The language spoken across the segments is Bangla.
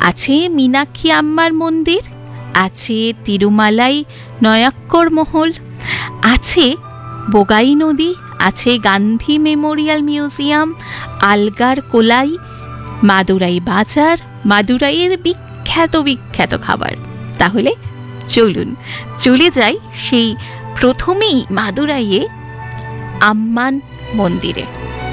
আছে মীনাক্ষী আম্মার মন্দির, আছে তিরুমালাই নয়াক্কর মহল, আছে বোগাই নদী, আছে Gandhi Memorial museum, Algar কোলাই, Madurai বাজার, মাদুরাইয়ের বিখ্যাত বিখ্যাত খাবার। তাহলে চলুন চলে যাই সেই প্রথমেই মাদুরাইয়ে আম্মান মন্দিরে।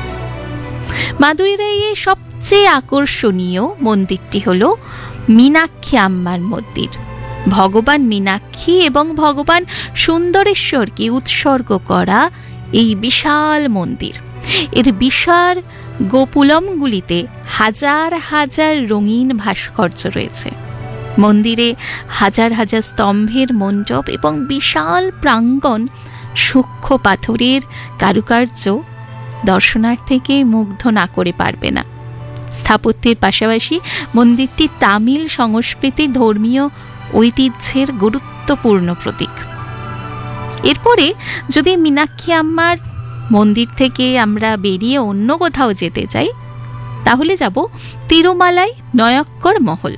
মাদুরাইয়ে সবচেয়ে আকর্ষণীয় মন্দিরটি হল মীনাক্ষী আম্মার মন্দির। ভগবান মীনাক্ষী এবং ভগবান সুন্দরেশ্বরকে উৎসর্গ করা এই বিশাল মন্দির। এর বিশাল গোপুলমগুলিতে হাজার হাজার রঙিন ভাস্কর্য রয়েছে। মন্দিরে হাজার হাজার স্তম্ভের মণ্ডপ এবং বিশাল প্রাঙ্গণ সূক্ষ্ম পাথরের কারুকার্য দর্শনার্থীকে মুগ্ধ না করে পারবে না। স্থাপত্যের পাশাপাশি মন্দিরটি তামিল সংস্কৃতির ধর্মীয় ঐতিহ্যের গুরুত্বপূর্ণ প্রতীক। এরপরে যদি মীনাক্ষী আম্মার মন্দির থেকে আমরা বেরিয়ে অন্য কোথাও যেতে চাই, তাহলে যাব তিরুমালাই নয়াক্কর মহল।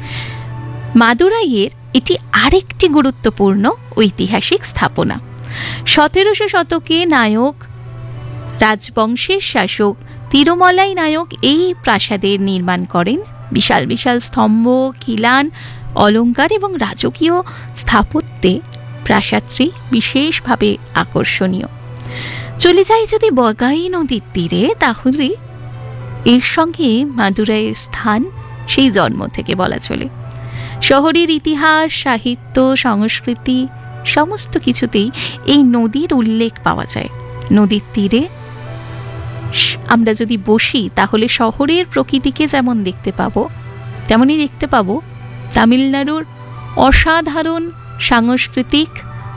মাদুরাইয়ের এটি আরেকটি গুরুত্বপূর্ণ ঐতিহাসিক স্থাপনা। 1700 শতকে নায়ক রাজবংশের শাসক তিরুমালাই নায়ক এই প্রাসাদের নির্মাণ করেন। বিশাল বিশাল স্তম্ভ, খিলান, অলঙ্কার এবং রাজকীয় স্থাপত্যে প্রাসাদটি বিশেষভাবে আকর্ষণীয়। চলে যাই যদি বগাই নদীর তীরে, তাহলে এর সঙ্গে মাদুরাইয়ের স্থান সেই জন্ম থেকে বলা চলে। শহরের ইতিহাস, সাহিত্য, সংস্কৃতি সমস্ত কিছুতেই এই নদীর উল্লেখ পাওয়া যায়। নদীর তীরে আমরা যদি বসি, তাহলে শহরের প্রকৃতিকে যেমন দেখতে পাবো, তেমনই দেখতে পাবো তামিলনাড়ুর অসাধারণ সাংস্কৃতিক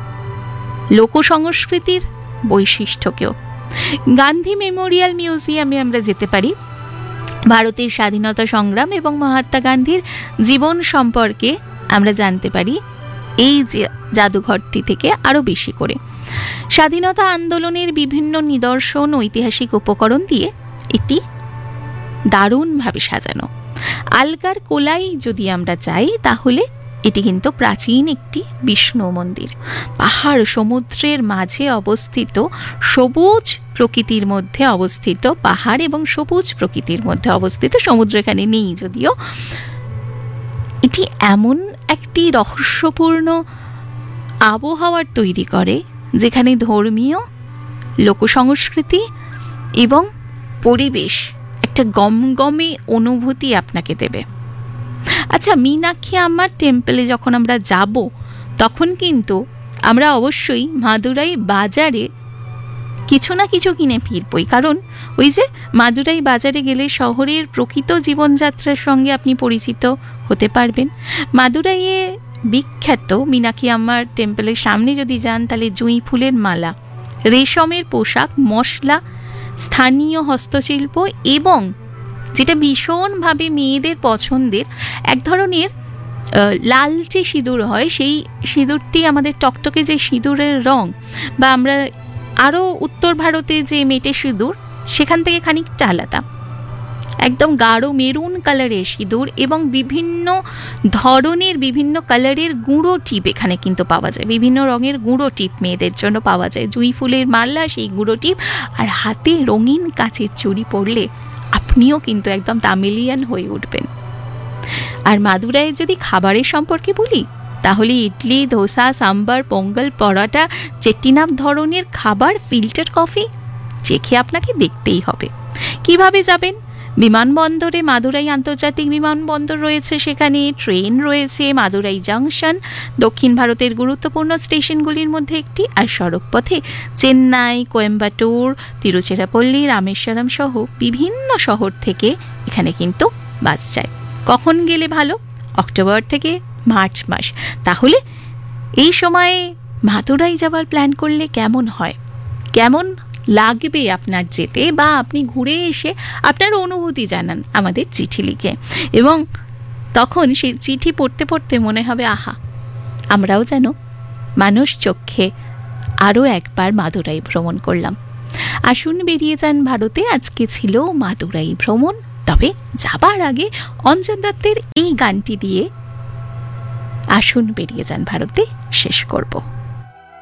লোকসংস্কৃতির বৈশিষ্ট্যকেও। গান্ধী মেমোরিয়াল মিউজিয়ামে আমরা যেতে পারি। ভারতের স্বাধীনতা সংগ্রাম এবং মহাত্মা গান্ধীর জীবন সম্পর্কে আমরা জানতে পারি এই জাদুঘরটি থেকে আরও বেশি করে। স্বাধীনতা আন্দোলনের বিভিন্ন নিদর্শন, ঐতিহাসিক উপকরণ দিয়ে এটি দারুণভাবে সাজানো। আলগার কোলাই যদি আমরা যাই, তাহলে এটি কিন্তু প্রাচীন একটি বিষ্ণু মন্দির। পাহাড় সমুদ্রের মাঝে অবস্থিত, সবুজ প্রকৃতির মধ্যে অবস্থিত, পাহাড় এবং সবুজ প্রকৃতির মধ্যে অবস্থিত, সমুদ্র এখানে নেই যদিও। এটি এমন একটি রহস্যপূর্ণ আবহাওয়ার তৈরি করে, যেখানে ধর্মীয়, লোকসংস্কৃতি এবং পরিবেশ একটা গমগমে অনুভূতি আপনাকে দেবে। আচ্ছা, মীনাক্ষী আম্মার টেম্পলে যখন আমরা যাব, তখন কিন্তু আমরা অবশ্যই মাদুরাই বাজারে কিছু না কিছু কিনে ফিরবই। কারণ ওই যে মাদুরাই বাজারে গেলে শহরের প্রকৃত জীবনযাত্রার সঙ্গে আপনি পরিচিত হতে পারবেন। মাদুরাইয়ে বিখ্যাত মীনাক্ষী আম্মার টেম্পলের সামনে যদি যান, তাহলে জুঁই ফুলের মালা, রেশমের পোশাক, মশলা, স্থানীয় হস্তশিল্প এবং যেটা ভীষণভাবে মেয়েদের পছন্দের এক ধরনের লালচে সিঁদুর হয়, সেই সিঁদুরটি আমাদের টকটকে যে সিঁদুরের রং, বা আমরা আরও উত্তর ভারতে যে মেটে সিঁদুর, সেখান থেকে খানিকটা আলাদা, একদম গাঢ় মেরুন কালারের সিঁদুর এবং বিভিন্ন ধরনের বিভিন্ন কালারের গুঁড়ো টিপ এখানে কিন্তু পাওয়া যায়। বিভিন্ন রঙের গুঁড়ো টিপ মেয়েদের জন্য পাওয়া যায়। জুঁই ফুলের মালা, সেই গুঁড়ো টিপ, আর হাতে রঙিন কাচের চুড়ি পরলে আপনিও কিন্তু একদম তামিলিয়ান হয়ে উঠবেন। আর মাদুরাইয়ের যদি খাবারের সম্পর্কে বলি, তাহলে ইডলি, ধোসা, সাম্বার, পোঙ্গল, পরোটা, চেট্টিনাম ধরনের খাবার, ফিল্টার কফি চেখে আপনাকে দেখতেই হবে। কিভাবে যাবেন? বিমানবন্দরে মাদুরাই আন্তর্জাতিক বিমানবন্দর রয়েছে, সেখানে ট্রেন রয়েছে। মাদুরাই জাংশন দক্ষিণ ভারতের গুরুত্বপূর্ণ স্টেশনগুলির মধ্যে একটি। আর সড়কপথে চেন্নাই, কোয়েম্বাটুর, তিরুচিরাপল্লী, রামেশ্বরম সহ বিভিন্ন শহর থেকে এখানে কিন্তু বাস যায়। কখন গেলে ভালো? অক্টোবর থেকে মার্চ মাস। তাহলে এই সময়ে মাদুরাই যাবার প্ল্যান করলে কেমন হয়? কেমন লাগবে আপনার যেতে, বা আপনি ঘুরে এসে আপনার অনুভূতি জানান আমাদের চিঠি লিখে। এবং তখন সেই চিঠি পড়তে পড়তে মনে হবে, আহা, আমরাও যেন মানুষ চক্ষে আরও একবার মাদুরাই ভ্রমণ করলাম। আসুন বেরিয়ে যান ভারতে। আজকে ছিল মাদুরাই ভ্রমণ। তবে যাবার আগে অঞ্জন দত্তের এই গানটি দিয়ে আসুন বেরিয়ে যান ভারতে শেষ করব।